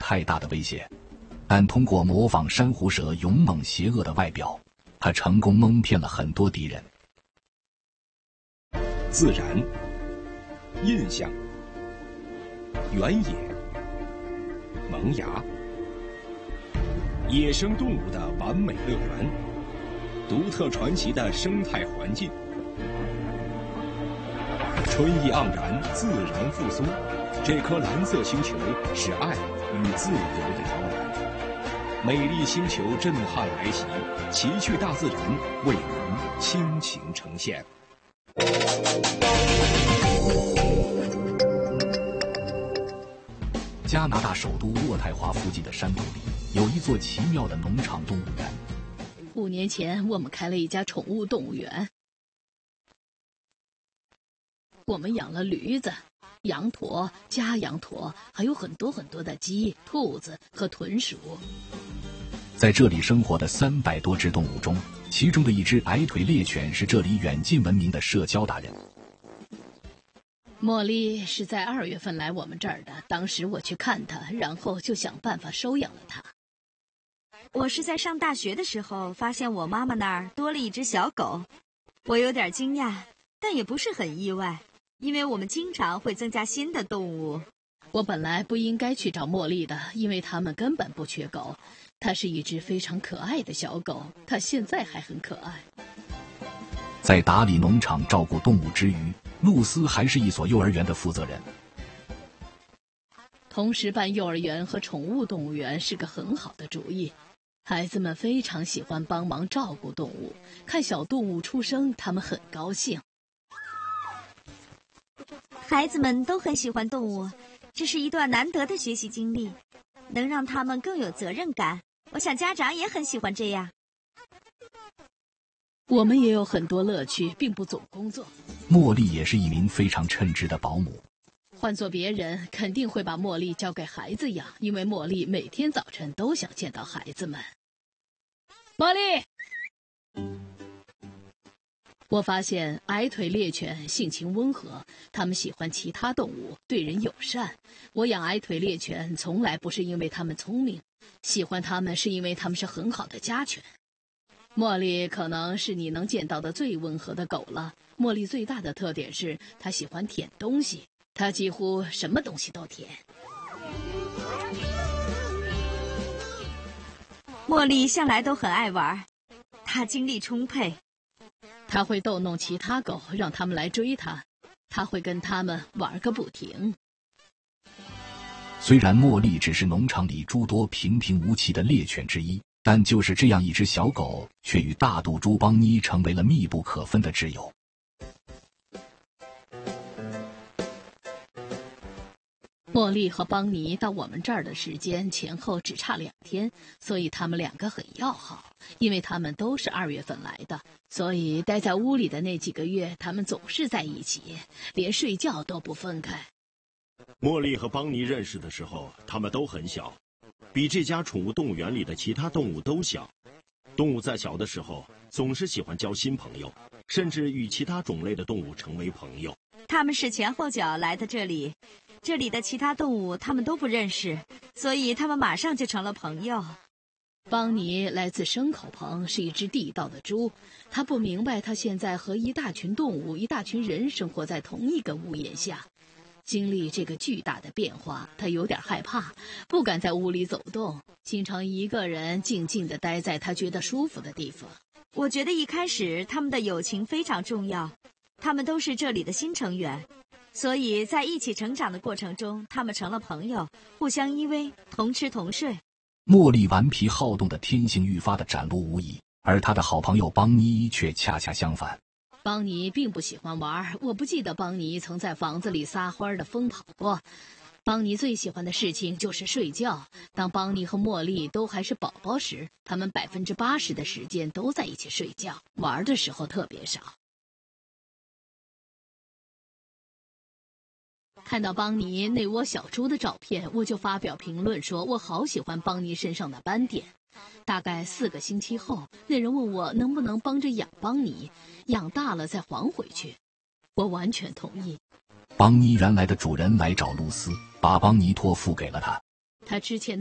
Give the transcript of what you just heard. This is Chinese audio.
太大的威胁。但通过模仿珊瑚蛇勇猛邪恶的外表，他成功蒙骗了很多敌人。 自然、印象、原野、萌芽、野生动物的完美乐园，独特传奇的生态环境，春意盎然，自然复苏。这颗蓝色星球是爱与自由的摇篮。美丽星球震撼来袭，奇趣大自然为您倾情呈现。 加拿大首都渥太华附近的山谷里，有一座奇妙的农场动物园。 5年前，我们开了一家宠物动物园。我们养了驴子、羊驼、家羊驼，还有很多的鸡、兔子和豚鼠。 在这里生活的300多只动物中，其中的一只矮腿猎犬是这里远近闻名的社交达人。 茉莉是在2月份来我们这儿的，当时我去看她，然后就想办法收养了她。 我是在上大学的时候发现我妈妈那儿多了一只小狗，我有点惊讶，但也不是很意外，因为我们经常会增加新的动物。 我本来不应该去找茉莉的，因为他们根本不缺狗。它是一只非常可爱的小狗，它现在还很可爱。 在打理农场照顾动物之余，露丝还是一所幼儿园的负责人。 同时办幼儿园和宠物动物园是个很好的主意，孩子们非常喜欢帮忙照顾动物，看小动物出生，他们很高兴。 孩子们都很喜欢动物，这是一段难得的学习经历，能让他们更有责任感。我想家长也很喜欢这样。 我们也有很多乐趣，并不总工作。 茉莉也是一名非常称职的保姆。 换做别人，肯定会把茉莉交给孩子养，因为茉莉每天早晨都想见到孩子们。茉莉，我发现矮腿猎犬性情温和，它们喜欢其他动物，对人友善。我养矮腿猎犬从来不是因为它们聪明，喜欢它们是因为它们是很好的家犬。茉莉可能是你能见到的最温和的狗了。茉莉最大的特点是她喜欢舔东西，她几乎什么东西都舔。 茉莉向来都很爱玩，她精力充沛。 她会逗弄其他狗，让它们来追她，她会跟它们玩个不停。 虽然茉莉只是农场里诸多平平无奇的猎犬之一，但就是这样一只小狗，却与大肚猪邦妮成为了密不可分的挚友。 茉莉和邦妮到我们这儿的时间前后只差2天，所以他们2个很要好。因为他们都是2月份来的，所以待在屋里的那几个月，他们总是在一起，连睡觉都不分开。 茉莉和邦妮认识的时候，他们都很小，比这家宠物动物园里的其他动物都小。动物在小的时候，总是喜欢交新朋友，甚至与其他种类的动物成为朋友。 他们是前后脚来的这里，这里的其他动物他们都不认识，所以他们马上就成了朋友。 邦妮来自牲口棚，是一只地道的猪。他不明白，他现在和一大群动物、一大群人生活在同一个屋檐下。经历这个巨大的变化，他有点害怕，不敢在屋里走动，经常一个人静静地待在他觉得舒服的地方。 我觉得一开始他们的友情非常重要，他们都是这里的新成员，所以在一起成长的过程中，他们成了朋友，互相依偎，同吃同睡。 茉莉顽皮好动的天性愈发的展露无遗，而她的好朋友邦妮却恰恰相反。 邦妮并不喜欢玩，我不记得邦妮曾在房子里撒欢的疯跑过。邦妮最喜欢的事情就是睡觉。当邦妮和茉莉都还是宝宝时，他们80%的时间都在一起睡觉，玩的时候特别少。看到邦妮那窝小猪的照片，我就发表评论说我好喜欢邦妮身上的斑点。大概4个星期后，那人问我能不能帮着养邦妮，养大了再还回去。我完全同意。 邦妮原来的主人来找露丝，把邦妮托付给了他。 他之前